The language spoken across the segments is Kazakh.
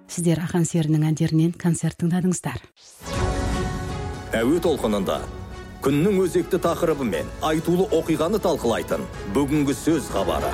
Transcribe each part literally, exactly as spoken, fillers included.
Сіздер Ақан серінің әндерінен концерт тыңдадыңыздар. Әуе толқынында күннің өзекті тақырыбы мен айтулы оқиғаны талқылайтын бүгінгі сөз хабары.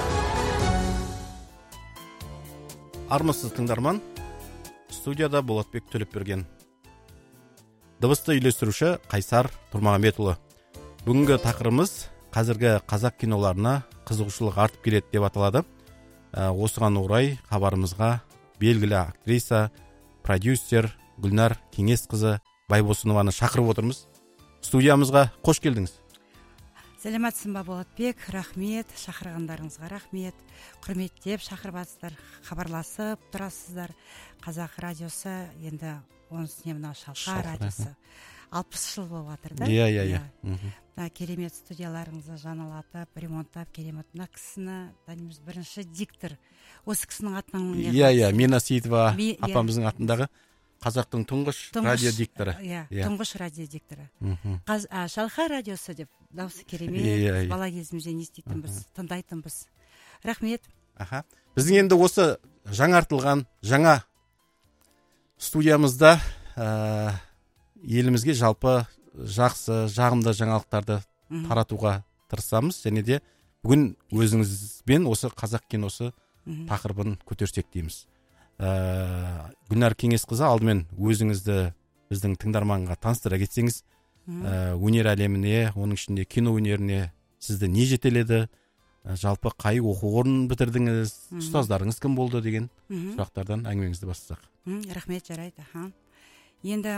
Армысыз тыңдарман, студияда Болатбек Төлепберген. Дыбысты үйлестіруші Қайсар Тұрмағамбетұлы. Бүгінгі тақырыбымыз қазіргі қазақ киноларына қызығушылық артып келеді деп аталады. Осыған орай хабарымызға белгілі актриса, продюсер Гүлнар Кеңесқызы Байбосынованы шақырып отырмыз. Студиямызға қош келдіңіз. Сәлематсың ба, Болатбек, рахмет, шақырғандарыңызға рахмет. Құрметтеп шақырбасыздар, хабарласып тұрасыздар. Қазақ радиосы енді онысына мынау Шалқа радиосы. алпыс жыл болып жатыр да? Иә, иә, иә. Керемет студияларыңызды жаналатып, ремонттап, керемет. Мына кісіні танимыз, бірінші диктор. Осы кісінің атынан... Иә, иә, Мина Сейітова апамыздың атындағы қазақтың тұңғыш радиодикторы. Иә, тұңғыш радиодикторы. Шалқа радиосы деп, дауысы керемет, бала кезімізден естейтінбіз, тыңдайтынбыз. Рахмет. Біздің енді осы жаңартылған, жаңа студиямызда елімізге жалпы жақсы, жағымды жаңалықтарды таратуға тырысамыз, және де бүгін өзіңізбен осы қазақ киносы тақырыбын көтерсек дейміз. Гүлнар Кеңесқызы, алдымен өзіңізді біздің тыңдарманға таныстыра кетсеңіз, өнер әлеміне, оның ішінде кино өнеріне сізді не жетеледі, жалпы қай оқу орнын бітірдіңіз, ұстаздарыңыз кім болды деген сұрақтардан әңгімеңізді бастасақ. Рахмет, жарайды. Енді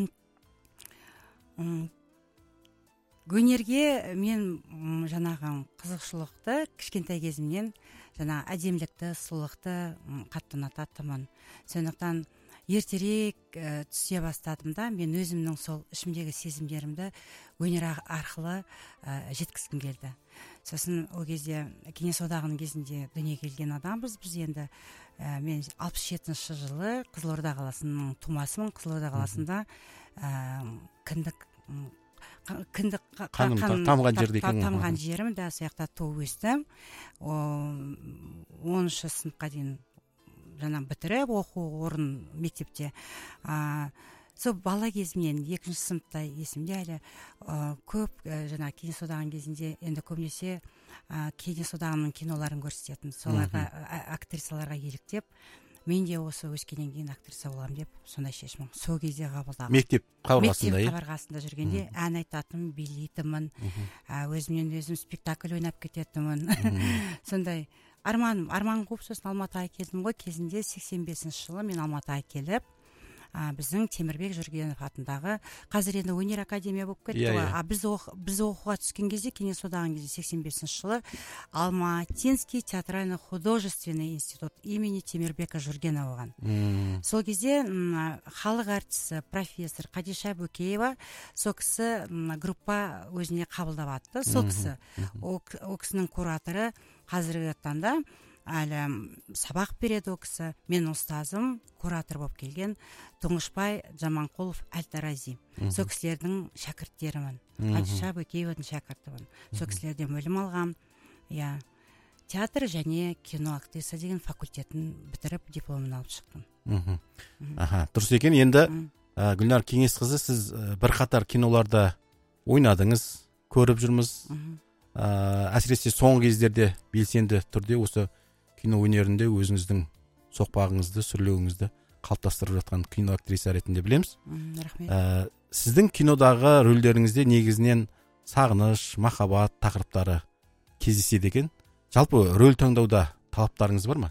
өнерге мен жаңағы қызықшылықты кішкентай кезімнен жаңа әдемілікті, сұлулықты қатты ұнататынмын. Сондықтан ертерек түсе бастадым да, мен өзімнің сол ішімдегі сезімдерімді өнер арқылы жеткізгім келді. Сосын ол кезде Кеңес одағының кезінде дүниеге келген адамбыз біз. Енді мен алпыс жетінші жылы Қызылорда қаласының тумасымын. Қызылорда қаласында кіндік кіндік тамған жерде екен. Тамған жерім да, сояқта туып өстім. оныншы сыныпқа дейін жаңа бітіріп оқу орын мектепте. Сол бала кезімнен екінші сыныпта есімде әлі көп жаңа Кеңес одағының кезінде енді көбінесе Кеңес одағының киноларын көрсететін. Соларға актрисаларға еліктеп, мен де осы өскеннен кейін актриса боламын деп сондай шешімім сол кезде қабылдадым. Мектеп қабырғасында, мектеп қабырғасында жүргенде ән айтатынмын, билейтінмін, өзімнен өзім спектакль ойнап кететінмін. Сондай арманым, арман қуып сосын Алматыға келдім ғой. Кезінде сексен бесінші жылы мен Алматыға келіп, біздің Темірбек Жүргенов атындағы, қазір енді өнер академия болып кетті. Біз біз оқуға түскен кезде, Кеңес одағының кезде сексен бесінші жылы Алматинский театрально-художественный институт имени Темірбека Жүргенова болған. Сол кезде халық әртісі профессор Қадиша Бөкеева сол кісі группа өзіне қабылдап атты. Сол кісі, ол кісінің кураторы қазіргі таңда әлі сабақ береді ол кісі. Мен ұстазым, куратор болып келген Тұңғышбай Жаманқұлов Әл-Тарази. Сол кісілердің шәкірттерімін. Қадиша Бөкееваның шәкіртімін. Сол кісілерден білім алғам. Театр және кино актриса деген факультетін бітіріп дипломын алып шықтым. Дұрыс екен. Енді Гүлнар Кеңесқызы, сіз бірқатар киноларда ойнадыңыз, көріп жүрміз. Әсіресе соңғы кездерде белсенді түрде осы кино өнерінде өзіңіздің соқпағыңызды, сүрлеуіңізді қалыптастырып жатқан кино актриса ретінде білеміз. Рахмет. Сіздің кинодағы рөлдеріңізде негізінен сағыныш, махаббат тақырыптары кездеседі екен. Жалпы рөл таңдауда талаптарыңыз бар ма?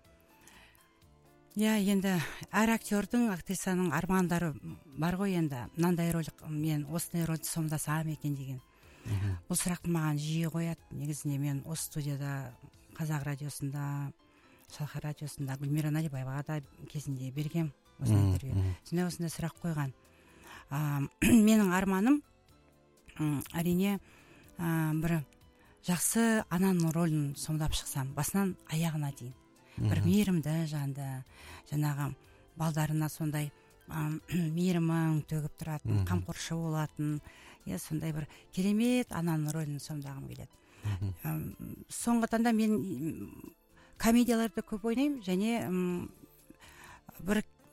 Иә, енді әр актердің, актрисаның армандары бар ғой. Енді мынандай рөл, мен осындай рөлді сомдасам екен деген. Бұл сұрақты маған жиі қояды. Негізінде мен осы студияда Қазақ радиосында, Шалқа радиосында Гүлмира Налибаеваға да кезінде бергем осындай интервью. Сондай осындай сұрақ қойған. Менің арманым әрине бір жақсы ананың рөлін сомдап шықсам, басынан аяғына дейін. Бір мейірімді жанды, жаңағы балдарына сондай мейірімін төгіп тұратын, қамқоршы болатын, сондай бір керемет ананың рөлін сомдағым келеді. Соңғы таңда мен комедияларды көп ойнаймын, және бір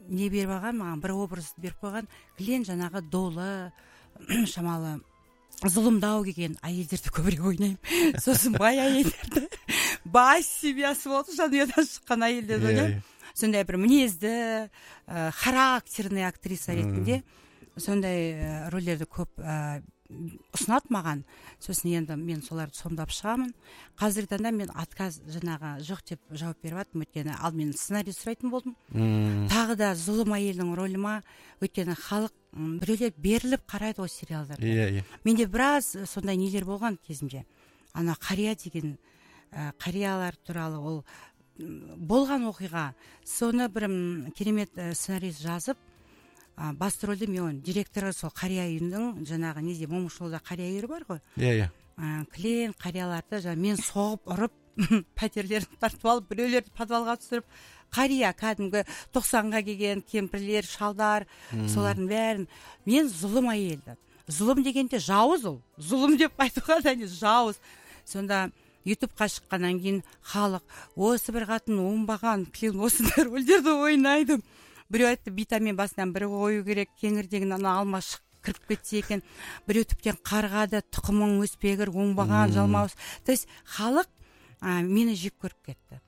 не беріп алған, маған бір образ беріп қойған, кілең жаңағы долы, шамалы зұлымдау келген әйелдерді көбірек ойнаймын. Сосын бай әйелдерді, бай семьясы болды, жанұядан шыққан әйелдерді ойнаймын. Сондай бір мінезді, характерный актриса ретінде сондай рөлдерді көп ұсынады маған. Сосын енді мен соларды сомдап шығамын. Қазіргі таңда мен отказ жаңағы жоқ деп жауап беріп жатырмын, өйткені ал мен сценарий сұрайтын болдым. Тағы да зұлым әйелдің рөліма, өйткені халық біреулер беріліп қарайды ғой сериалдарды. Иә, иә. Менде біраз сондай нелер болған кезімде. Ана қария деген қариялар туралы ол болған оқиға. Соны бір керемет сценарист жазып, басты рөлде мен директоры сол қария үйінің жаңағы неде Момышұлыда қария үйі бар ғой. Иә, иә. Кілең қарияларды мен соғып ұрып, пәтерлерін тартып алып, біреулерді подвалға түсіріп, қария кәдімгі тоқсанға келген кемпірлер, шалдар, солардың бәрін мен зұлым әйелді. Зұлым дегенде жауыз ол. Зұлым деп айтуға да не жауыз. Сонда ютубқа шыққаннан кейін халық осы бір қатын оңбаған, кілең осындай рөлдерді ойнайды. Біреу айтты, битамен басынан бір қою керек, кеңірдегін ана алма кіріп кетсе екен. Біреу тіптен қарғады, тұқымың өспегір, оңбаған, жалмауыз. То есть халық мені жек көріп кетті.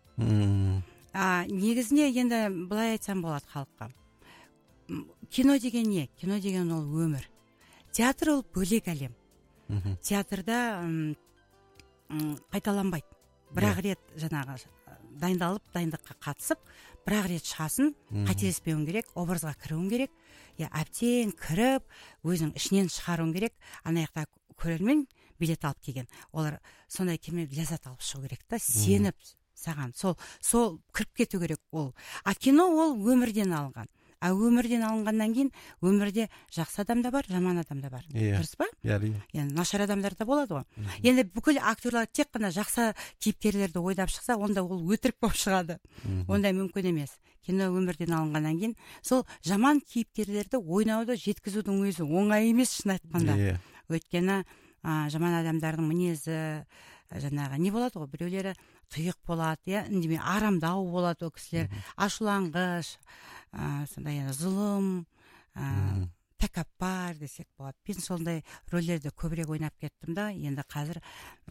Негізіне енді былай айтсам болады халыққа. Кино деген не? Кино деген ол өмір. Театр ол бөлек әлем. Театрда қайталанбайды. Бірақ рет жаңағы дайындалып, дайындыққа қатысып, бірақ рет шығасын, қателеспеуің керек, образға кіруің керек. Я әбден кіріп, өзің ішінен шығаруың керек. Ана жақта көрермен билет алып келген. Олар сондай керемет ләззат алып шығу керек та, сеніп саған. Сол сол кіріп кету керек ол. А кино ол өмірден алынған. А өмірден алынғаннан кейін өмірде жақсы адам да бар, жаман адам да бар. Дұрыс па? Иә. Яғни нашар адамдар да болады ғой. Енді бүкіл актерлар тек қана жақсы кейіпкерлерді ойдап шықса, онда ол өтірік болып шығады. Ондай мүмкін емес. Кино өмірден алынғаннан кейін сол жаман кейіпкерлерді ойнауды жеткізудің өзі оңай емес, шын айтқанда. Өйткені жаман адамдардың мінезі жаңағы не болады ғой, біреулері тұйық болады, иә, үндемей арамдау болады ол кісілер, ашуланғыш, сондай енді зұлым, тәкаппар десек болады. Мен сондай рөлдерді көбірек ойнап кеттім да, енді қазір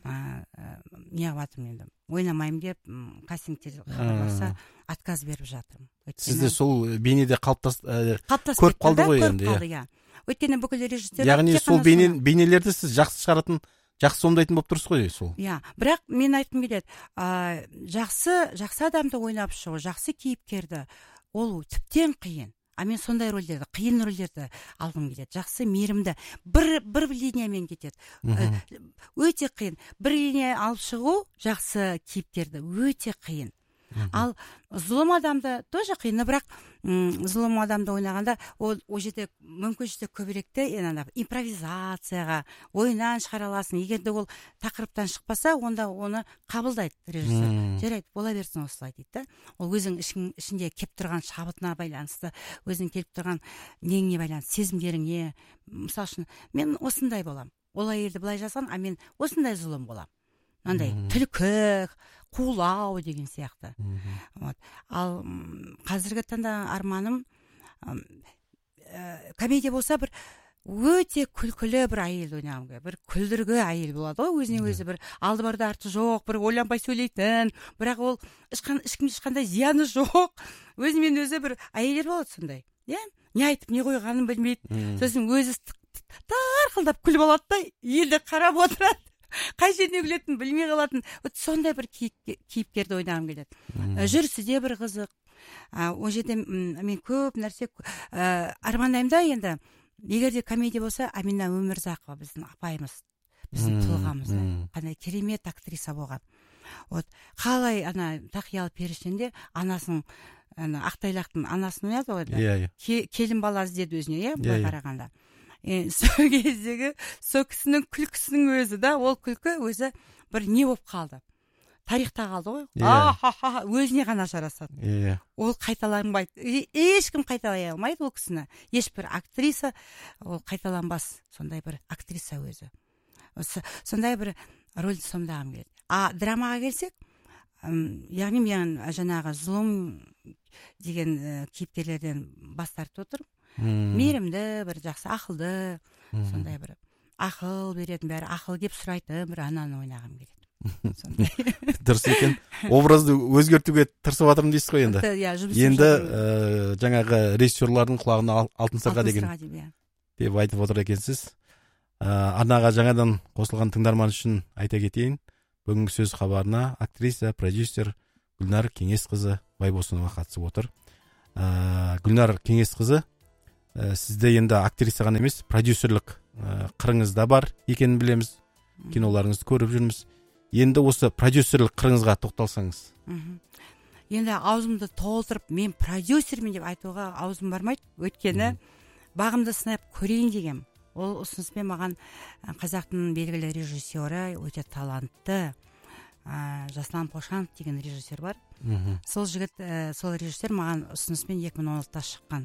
не қылатырмын енді, ойнамаймын деп кастингтер хабарласа отказ беріп жатырмын. Сізде сол бейнеде көріп қалды ғой енді. Өйткені бүкіл режиссерлер, яғни сол бейнелерді сіз жақсы шығаратын, жақсы сомдайтын болып тұрсыз ғой сол. Иә, бірақ мен айтқым келеді, жақсы жақсы адамды ойнап шығу, жақсы кейіпкерді ол тіптен қиын. А мен сондай рөлдерді, қиын рөлдерді алғым келеді. Жақсы, мейірімді, бір бір линиямен кетеді. Өте қиын. Бір линия алып шығу жақсы кейіпкерді өте қиын. Ал зұлым адамды тоже қиын, бірақ зұлым адамды ойнағанда ол о жерде мүмкіншілік көбіректе, импровизацияға, ойынан шығара аласың. Егер де ол тақырыптан шықпаса, онда оны қабылдайды режиссер. Жарайды, бола берсін осылай дейді. Ол өзің ішінде келіп тұрған шабытына байланысты, өзің келіп тұрған неңе байланысты, сезімдеріңе. Мысалы үшін, мен осындай болам. Ол әйелді былай жазған, а мен осындай зұлым болам. Мынандай түлкі, қулау деген сияқты. Ал қазіргі таңда арманым комедия болса бір өте күлкілі бір әйел ойнағым келеді. Бір күлдіргі әйел болады ғой, өзіне өзі бір алды барды арты жоқ, бір ойланбай сөйлейтін, бірақ ол ешкімге ешқандай зияны жоқ. Өзімен өзі бір әйелдер болады сондай. Иә? Не айтып, не қойғанын білмейді. Сосын өзі тарқылдап күліп алады да, елді қарап отырады. Қай жеріне күлетінін білмей қалатын. Сондай бір кейіпкерді ойнағым келеді. Жүрісі де бір қызық. О жерде мен көп нәрсе армандаймын да енді. Егер де комедия болса, Амина Өмірзақова біздің апайымыз, біздің тұлғамыз. Қандай керемет актриса болған. Вот қалай ана Тақиялы періштенде анасын, Ақтайлақтың анасын ойнады ғой. Келін бала іздеді өзіне, иә, былай қарағанда. Сол кездегі сол кісінің күлкісінің өзі да, ол күлкі өзі бір не болып қалды. Тарихта қалды ғой. А-ха-ха, өзіне ғана жарасады. Ол қайталанбайды. Ешкім қайталай алмайды ол кісіні. Ешбір актриса ол қайталанбас. Сондай бір актриса өзі. Сондай бір рөлді сомдағым келеді. А драмаға келсек, яғни мен жаңағы зұлым деген ә, кейіпкерлерден бас тартып отыр. Мейірімді, бір жақсы, ақылды, сондай бір ақыл беретін, бәрі ақыл деп сұрайтын бір ананы ойнағым келеді. Дұрыс екен. Образды өзгертуге тырысып жатырмын дейсіз ғой енді. Енді ә, жаңағы режиссерлардың құлағына алтын сырға деген деп айтып отыр екенсіз. Ә, арнаға жаңадан қосылған тыңдарман үшін айта кетейін. Бүгінгі сөз хабарына актриса, продюсер Гүлнар Кеңесқызы Байбосынова қатысып отыр. Ә, Гүлнар Кеңесқызы, ә, сізде енді актриса ғана емес, продюсерлік ә, қырыңыз да бар екенін білеміз. Киноларыңызды көріп жүрміз. Енді осы продюсерлік қырыңызға тоқталсаңыз. Енді аузымды толтырып, мен продюсермін деп айтуға аузым бармайды. Өйткені бағымды сынап көрейін дегем. Ол ұсыныспен маған қазақтың белгілі режиссері, өте талантты ә, Жаслан Пошанов деген режиссер бар. Сол жігіт, ә, сол режиссер маған ұсыныспен екі мың он алтыда шыққан.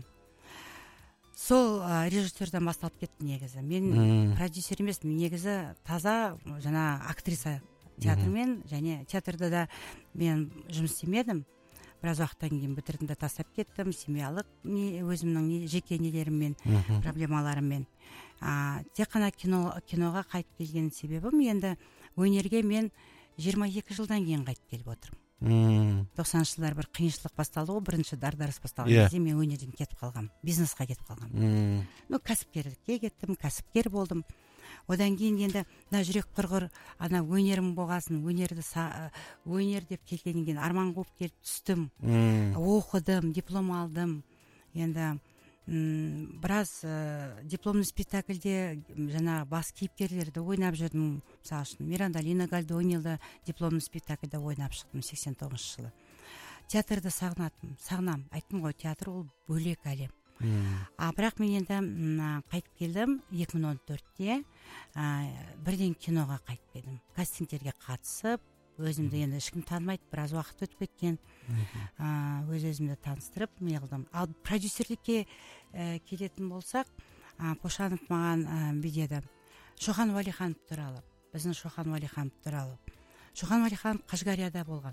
Сол ә, режиссерден басталып кетті негізі. Мен продюсер емес, мен негізі таза жаңа актриса. Театрмен және театрда да мен жұмыс істемедім. Біраз уақыттан кейін бітірдім де тастап кеттім. Семьялық не, өзімнің не, жеке нелеріммен, проблемаларыммен. А, тек қана кино, киноға қайтып келген себебім енді өнерге мен жиырма екі жылдан кейін қайтып келіп отырмын. тоқсаныншы жылдар бір қиыншылық басталды ғой, бірінші дағдарыс басталған кезде мен өнерден кетіп қалғам, бизнесқа кетіп қалғам. Ну, кәсіпкерлікке кеттім, кәсіпкер болдым. Одан кейін енді мына жүрек құрғыр ана өнерім болғасын, өнерді өнер деп келгеннен кейін арман қуып келіп түстім. Оқыдым, диплом алдым. Енді м, біраз ә, дипломный спектакльде жаңа бас кейіпкерлерді ойнап жүрдім. Мысалы үшін Миранда Лина Гальдонилды дипломный спектакльде ойнап шықтым сексен тоғызыншы жылы. Театрды сағынатым, сағынам. Айттым ғой, театр ол бөлек әлем. А бірақ мен енді қайтып келдім екі мың он төртте ә, бірден киноға қайтып келдім. Кастингтерге қатысып, өзімді енді ешкім танымайды, біраз уақыт өтіп кеткен. ә, өз өзімді таныстырып не қылдым. Ал продюсерлікке ә, келетін болсақ, ә, Пошанов маған ә, бүйдеді. Шоқан Уәлиханов туралы, біздің Шоқан Уәлиханов туралы. Шоқан Уәлиханов Қашғарияда болған.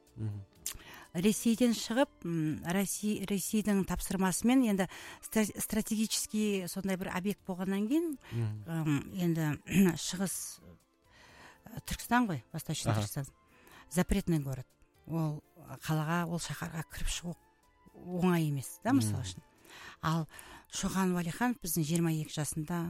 Ресейден шығып, Ресей, Ресейдің тапсырмасымен енді стратегический сондай бір объект болғаннан кейін, енді шығыс Түркістан ғой, Восточный Түркістан, запретный город. Ол қалаға, ол шаһарға кіріп шығу оңай емес, да, мысалы үшін. Ал Шоқан Уәлиханов біздің жиырма екі жасында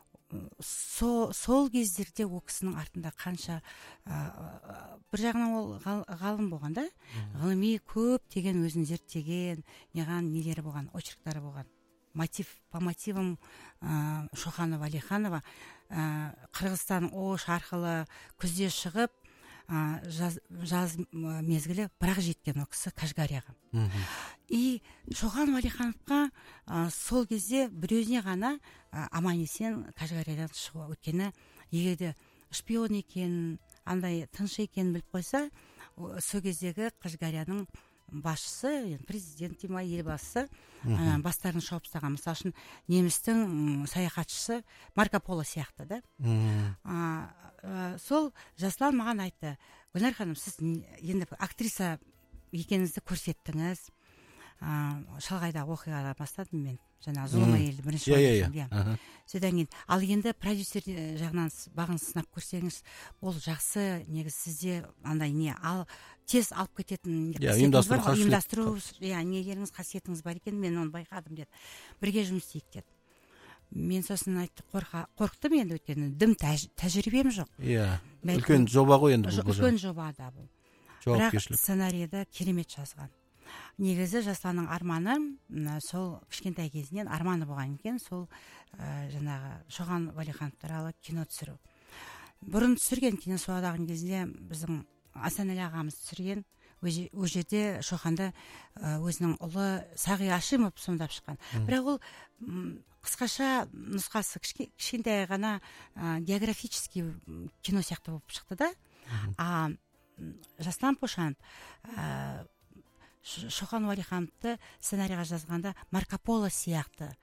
Со, сол кездерде ол кісінің артында қанша ә, бір жағынан ол ғал, ғалым болған да, ғылыми көп деген өзін зерттеген неған нелері болған, очерктары болған. Мотив, по мотивам ә, Шоқан Уәлиханова ә, Қырғызстан Ош арқылы күзде шығып ә, жаз, жаз мезгілі бірақ жеткен ол кісі Қашғарияға. И Шоқан Уәлихановқа ә, сол кезде біреуіне ғана ә, аман есен Қашғариядан шығу. Өйткені егерде шпион екен, андай тыныш екенін біліп қойса, сол кездегі Қашғарияның басшысы, президент дей ма, елбасы ә, бастарын шауып тастаған. Мысалы үшін немістің м, саяхатшысы Марко Поло сияқты да. А, а, сол Жаслан маған айтты: Гүлнар ханым, сіз енді актриса екеніңізді көрсеттіңіз. А, шалғайда оқиғадан бастадым мен. Жаңа зұлым әйелді бірінші yeah, содан кейін. Ал енді продюсер жағынан бағын сынап көрсеңіз, ол жақсы, негізі сізде андай не, ал тез алып кететін yeah, ұйымдастыру, иә, нелеріңіз, қасиетіңіз бар екен, мен оны байқадым деді. Бірге жұмыс істейік деді. Мен сосын айтты, қорқа, қорықтым енді, өйткені дым тәж, тәжірибем жоқ. Иә, yeah, үлкен жоба ғой енді бұл. Үлкен жоба да бұл. Бірақ сценарийді керемет жазған. Негізі Жасланның арманы сол кішкентай кезінен арманы болған екен, сол ә, жаңағы Шоқан Уәлиханов туралы кино түсіру. Бұрын түсірген кино суадаған кезінде біздің Асанәлі ағамыз түсірген, ол жерде Шоқанды ә, өзінің ұлы Сағи Ашимов сомдап шыққан. Бірақ ол м, қысқаша нұсқасы кішкентай ғана ә, географический кино сияқты болып шықты да. А Жаслан Пошанов ә, Шоқан Уәлихановты сценарийға жазғанда Марко Поло сияқты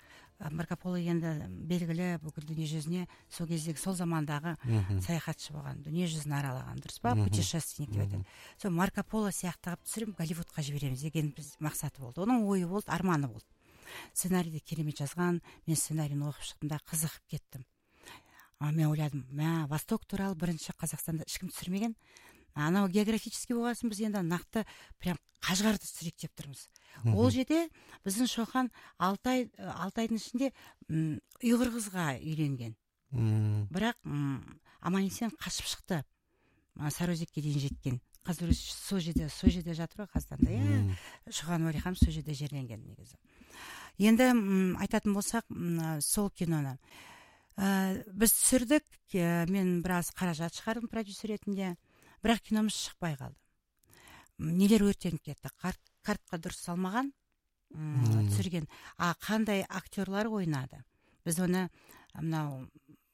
Марко Поло енді белгілі бүкіл дүние жүзіне сол кездегі сол замандағы саяхатшы болған, дүние жүзін аралаған, дұрыс па, путешественник деп айтады. Сол Марко Поло сияқты қылып түсіріп Голливудқа жібереміз деген біз мақсаты болды. Оның ойы болды, арманы болды. Сценарийді керемет жазған, мен сценарийін оқып шықтым да қызығып кеттім. Мен ойладым, мә, Восток туралы бірінші Қазақстанда ешкім түсірмеген. Анау географический болғасын біз енді нақты прям Қашғарды түсірейік деп тұрмыз. Ол жерде біздің Шоқан алты ай, алты айдың ішінде ұйғыр қызға үйленген. Бірақ аман-есен қашып шықты. Сарыөзекке дейін жеткен. Қазір сол жерде, сол жерде жатыр ғой Қазақстанда. Иә, Шоқан Уәлиханов сол жерде жерленген негізі. Енді айтатын болсақ, сол киноны біз түсірдік, мен біраз қаражат шығардым продюсер ретінде. Бірақ киномыз шықпай қалды. Нелер өртеніп кетті. Картқа дұрыс салмаған түсірген. А қандай актерлар ойнады? Біз оны мынау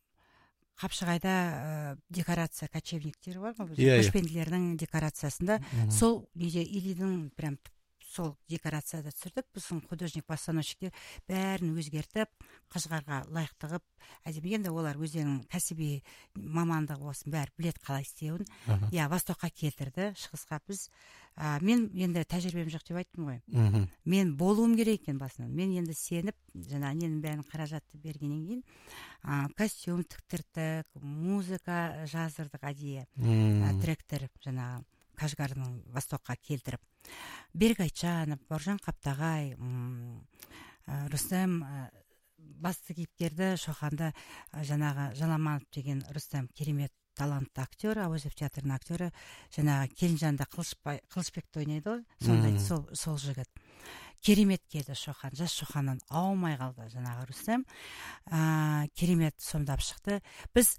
Қапшығайда декорация кочевниктері бар ма? Көшпенділердің декорациясында сол Илидің прям сол декорацияда түсірдік. Біздің художник-постановщиктер бәрін өзгертіп, Қашғарға лайықтығып, әдемі. Енді олар өздерінің кәсіби мамандығы болсын, бәрі білет қалай істеуін. Я, Востокқа келтірді, шығысқа біз. Мен енді тәжірибем жоқ деп айттым ғой. Мен болуым керек екен басынан. Мен енді сеніп, жаңа ненің бәрін қаражатты бергеннен кейін, костюм тіктірдік, музыка жаздырдық әдейі, тректор, жаңа Қашғардың Востокқа келтіріп. Берік Айтжанов, Бауыржан Қаптағай, Рүстем, басты кейіпкерді Шоқанды жаңағы Жаламанов деген Рүстем керемет талантты актер, Әуезов театрының актері, жаңағы Келінжанда Қылышбекті ойнайды ғой, сондай сол, сол жігіт. Керемет келді Шоқан, жас Шоқаннан аумай қалды жаңағы Рүстем. Керемет сомдап шықты. Біз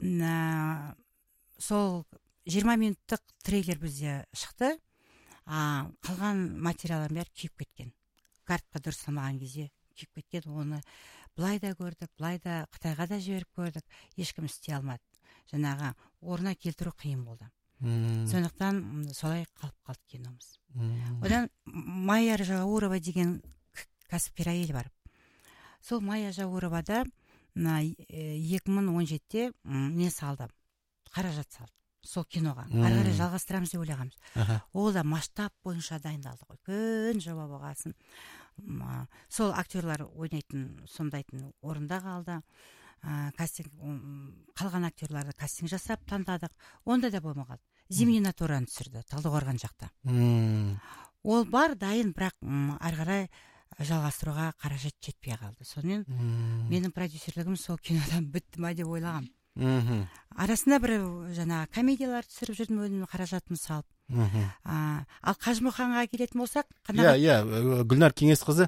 сол жиырма минуттық трейлер бізде шықты. А, қалған материалдар бәрі күйіп кеткен. Картқа дұрыс салмаған кезде күйіп кеткен. Оны былай да көрдік, былай да Қытайға да жіберіп көрдік. Ешкім істей алмады. Жаңағы орнына келтіру қиын болды. Сондықтан солай қалып қалды киномыз. Одан Майя Жаурова деген кәсіпкер әйел бар. Сол Майя Жауровада екі мың он жетіде не салды? Қаражат салды. Сол киноға. Ары қарай жалғастырамыз деп ойлағанбыз. Ол да масштаб бойынша дайындалды ғой. Күн жоба болғасын. Сол актерлар ойнайтын, сомдайтын орында қалды. Кастинг, қалған актерларды кастинг жасап таңдадық. Онда да болмай қалды. Зимний натураны түсірді, Талдықорған жақта. Ол бар дайын, бірақ ары қарай жалғастыруға қаражат жетпей қалды. Сонымен менің продюсерлігім сол кинодан бітті ма деп ойлағам. Арасында бір жаңа комедиялар түсіріп жүрдім, өзімнің қаражатым салып. Ал Қажымұқанға келетін болсақ, иә, иә, Гүлнар Кеңесқызы,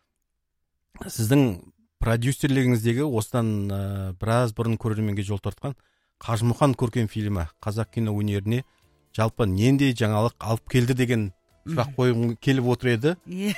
сіздің продюсерлігіңіздегі осыдан біраз бұрын көрерменге жол тартқан Қажымұқан көркем фильмі қазақ кино өнеріне жалпы нендей жаңалық алып келді деген сұрақ қойғым келіп отыр еді.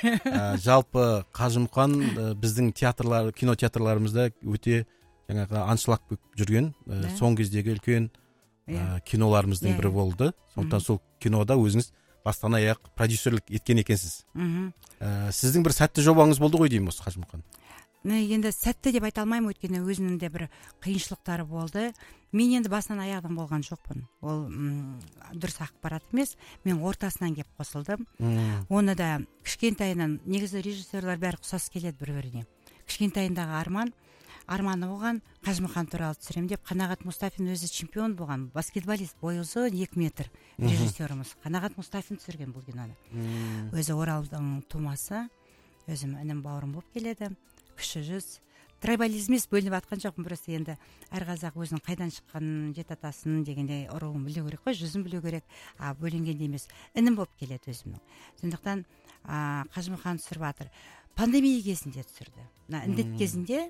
Жалпы Қажымұқан біздің театрлар, кинотеатрларымызда өте жаңағы аншлаг жүрген соңғы кездегі үлкен киноларымыздың бірі болды. Сондықтан сол кинода өзіңіз бастан аяқ продюсерлік еткен екенсіз. Сіздің бір сәтті жобаңыз болды ғой деймін осы Қажымұқан. Енді сәтті деп айта алмаймын, өйткені өзінің де бір қиыншылықтары болды. Мен енді басынан аяғынан болған жоқпын. Ол дұрыс ақпарат емес. Мен ортасынан кеп қосылдым. Оны да кішкентайынан, негізі режиссерлар бәрі ұқсас келеді бір-біріне. Кішкентайындағы арман Арманы оған Қажымұқан туралы түсірем деп, Қанағат Мұстафин өзі чемпион болған, баскетболист, бойы ұзын екі метр режиссеріміз. Қанағат Мұстафин түсірген бұл киноны. Өзі Оралдың тумасы, өзім інім бауырым болып келеді. Кіші жүз. Трайбализмес бөлініп атқан жоқпын, просто енді әр қазақ өзінің қайдан шыққанын, жет атасын дегенде ұруын білу керек қой, жүзін білу керек. А бөлінгенде емес, інім болып келеді өзімнің. Сондықтан Қажымұқан түсіріп жатыр. Пандемия кезінде түсірді. Індет кезінде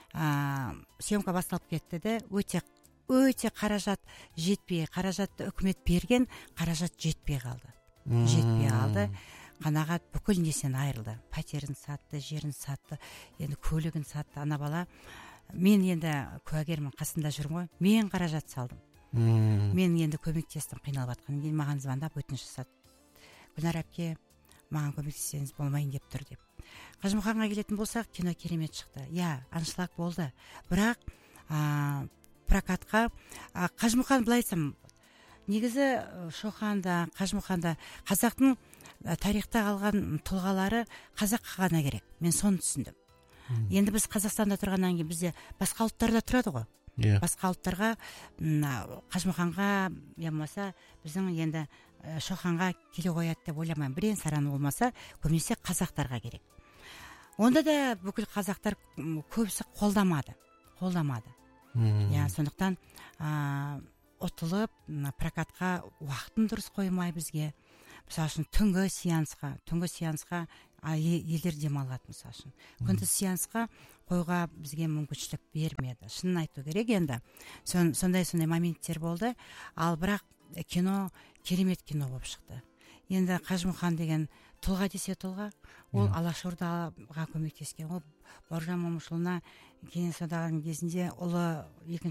съемка басталып кетті де, өте өте қаражат жетпей, қаражатты үкімет берген, қаражат жетпей қалды. Жетпей қалды. Қанағат бүкіл несен айырылды. Пәтерін сатты, жерін сатты, енді көлігін сатты. Ана бала, мен енді куәгермін, қасында жүрмін ғой, мен қаражат салдым. Мен енді көмектестім, қиналып жатқан. Кейін маған звондап өтініш жасады. Гүлнар әпке, маған көмектессеңіз болмайын деп тұр деп. Қажымұқанға келетін болсақ, кино керемет шықты. Иә, аншлаг болды. Бірақ ә, прокатқа ә, Қажымұқан, былай айтсам, негізі Шоқанда, Қажымұқанда қазақтың ә, тарихта қалған тұлғалары қазаққа ғана керек. Мен соны түсіндім. Енді біз Қазақстанда тұрғаннан кейін бізде басқа ұлттар да тұрады ғой. Yeah. Басқа ұлттарға, Қажымұқанға, я болмаса біздің енді Шоқанға келе қояды деп ойламаймын. Бірен сараны болмаса, көбінесе қазақтарға керек. Онда да бүкіл қазақтар көбісі қолдамады. Қолдамады. Я, сондықтан ә, ұтылып, прокатқа уақытын дұрыс қоймай бізге. Мысалы үшін түнгі сеансқа, түнгі сеансқа елдер демалады, мысалы үшін. Күндіз сеансқа қойға бізге мүмкіншілік бермеді. Шынын айту керек енді. Сондай-сондай моменттер болды. Ал бірақ кино, керемет кино болып шықты. Енді Қажымұқан деген тұлға десе тұлға, ол Алашордаға көмектескен. Ол Бауыржан Момышұлына Кеңес одағының кезінде ұлы екінші